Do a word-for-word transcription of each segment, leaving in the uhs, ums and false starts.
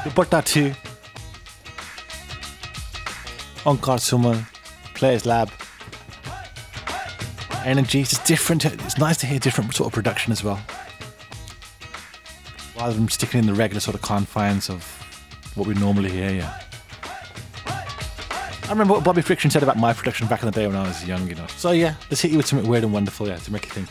Dupatta too. Onkar Suman, Players Lab. Energy, it's different. It's nice to hear different sort of production as well. Rather than sticking in the regular sort of confines of what we normally hear, yeah. I remember what Bobby Friction said about my production back in the day when I was young, you know. So yeah, let's hit you with something weird and wonderful, yeah, to make you think.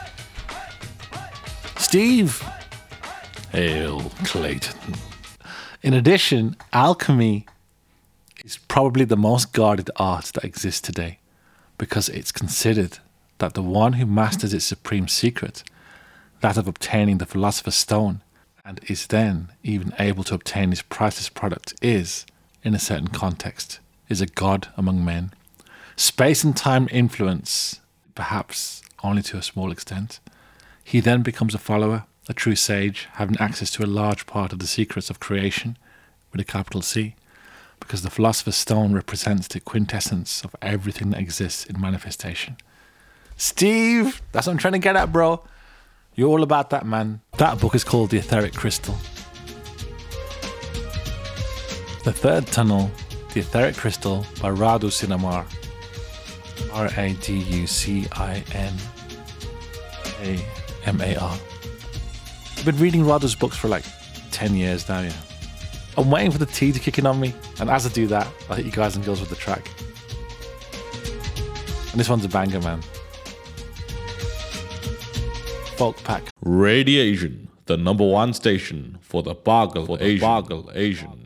Steve! Hail Clayton. In addition, alchemy is probably the most guarded art that exists today because it's considered that the one who masters its supreme secret, that of obtaining the Philosopher's Stone, and is then even able to obtain his priceless product is, in a certain context, is a god among men. Space and time influence, perhaps only to a small extent. He then becomes a follower, a true sage, having access to a large part of the secrets of creation, with a capital C, because the Philosopher's Stone represents the quintessence of everything that exists in manifestation. Steve, that's what I'm trying to get at, bro. You're all about that, man. That book is called The Etheric Crystal. The Third Tunnel, The Etheric Crystal by Radu Sinamar. R A D U C I N A M A R. I've been reading Radu's books for like ten years now, yeah. I'm waiting for the tea to kick in on me, and as I do that, I'll hit you guys and girls with the track. And this one's a banger, man. Folk Pack. Radiation, the number one station for the Boggle Asian. Boggle Asian.